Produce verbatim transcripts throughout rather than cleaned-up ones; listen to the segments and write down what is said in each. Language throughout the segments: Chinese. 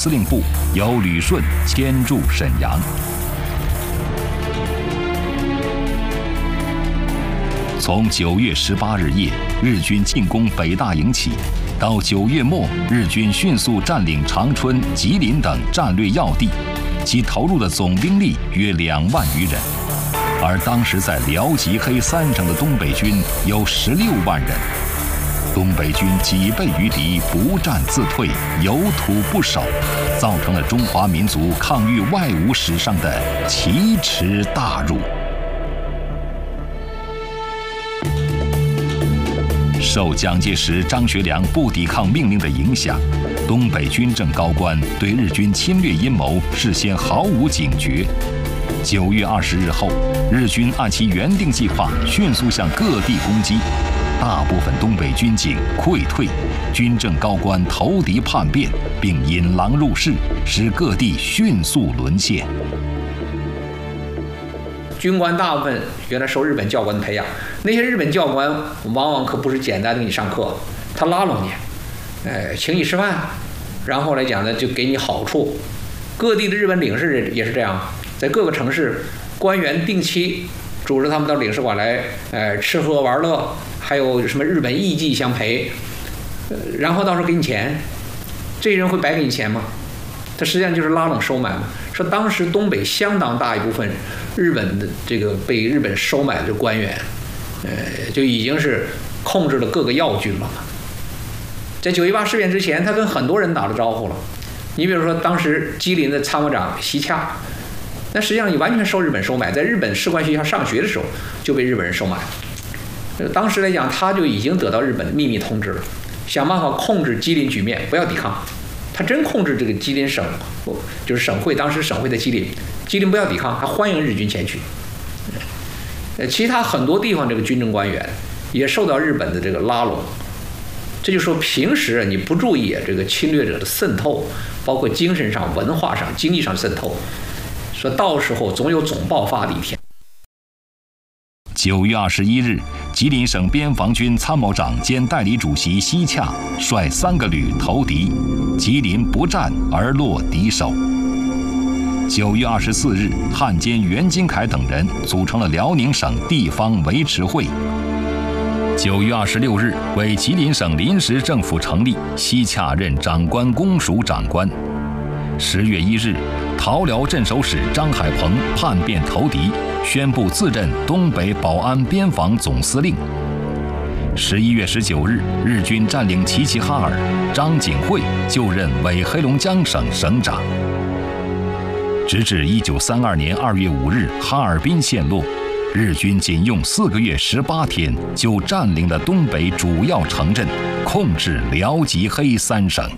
司令部，由旅顺迁驻沈阳。从九月十八日夜日军进攻北大营起，到九月末日军迅速占领长春、吉林等战略要地，其投入的总兵力约两万余人。而当时在辽、吉、黑三省的东北军有十六万人。东北军几倍于敌，不战自退，有土不守，造成了中华民族抗御外侮史上的奇耻大辱。受蒋介石、张学良不抵抗命令的影响，东北军政高官对日军侵略阴谋事先毫无警觉。九月二十日后，日军按其原定计划迅速向各地攻击。大部分东北军警溃退，军政高官投敌叛变，并引狼入室，使各地迅速沦陷。 军官大部分原来受日本教官的培养，那些日本教官往往可不是简单的给你上课，他拉拢你，哎，请你吃饭，然后来讲呢就给你好处。各地的日本领事也是这样，在各个城市，官员定期组织他们到领事馆来，呃，吃喝玩乐。还有什么日本艺伎相陪，呃，然后到时候给你钱，这些人会白给你钱吗？他实际上就是拉拢收买嘛。说当时东北相当大一部分日本的这个被日本收买的官员，呃，就已经是控制了各个要军了嘛。在九一八事变之前，他跟很多人打了招呼了。你比如说当时吉林的参谋长西洽，那实际上你完全受日本收买，在日本士官学校上学的时候就被日本人收买了。当时来讲，他就已经得到日本的秘密通知了，想办法控制吉林局面，不要抵抗。他真控制这个吉林省，就是省会，当时省会在吉林，吉林不要抵抗，还欢迎日军前去。呃，其他很多地方这个军政官员也受到日本的这个拉拢。这就说平时你不注意这个侵略者的渗透，包括精神上、文化上、经济上渗透，说到时候总有总爆发的一天。 九月二十一日，吉林省边防军参谋长兼代理主席西洽率三个旅投敌，吉林不战而落敌手。九月二十四日，汉奸袁金凯等人组成了辽宁省地方维持会。九月二十六日，为吉林省临时政府成立，西洽任长官公署长官。十月一日，桃辽镇守使张海鹏叛变投敌，宣布自任东北保安边防总司令。十一月十九日，日军占领齐齐哈尔，张景惠就任伪黑龙江省省长。直至一九三二年二月五日，哈尔滨陷落，日军仅用四个月十八天就占领了东北主要城镇，控制辽、吉、黑三省。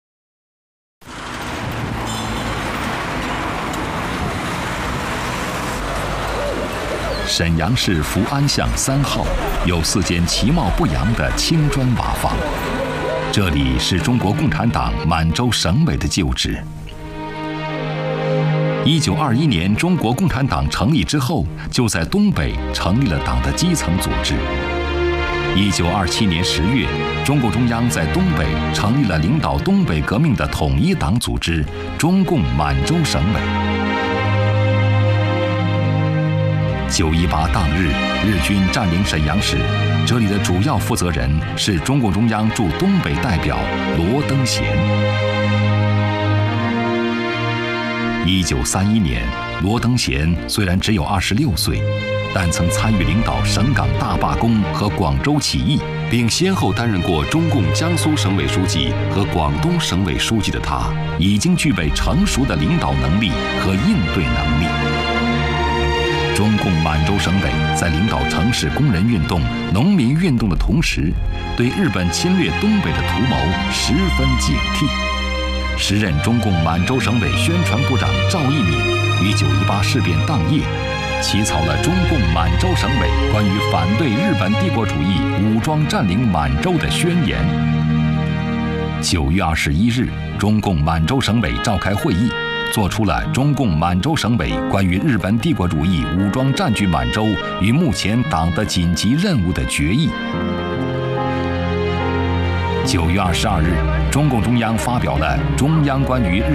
沈阳市福安巷三号有四间其貌不扬的青砖瓦房，这里是中国共产党满洲省委的旧址。一九二一年，中国共产党成立之后，就在东北成立了党的基层组织。一九二七年十月，中共中央在东北成立了领导东北革命的统一党组织——中共满洲省委。九一八当日，日军占领沈阳时，这里的主要负责人是中共中央驻东北代表罗登贤。一九三一年，罗登贤虽然只有二十六岁，但曾参与领导省港大罢工和广州起义，并先后担任过中共江苏省委书记和广东省委书记的他，已经具备成熟的领导能力和应对能力。中共满洲省委在领导城市工人运动、农民运动的同时，对日本侵略东北的图谋十分警惕。时任中共满洲省委宣传部长赵一敏于九一八事变当夜，起草了中共满洲省委关于反对日本帝国主义武装占领满洲的宣言。九月二十一日，中共满洲省委召开会议，做出了中共满洲省委关于日本帝国主义武装占据满洲与目前党的紧急任务的决议。九月二十二日，中共中央发表了中央关于日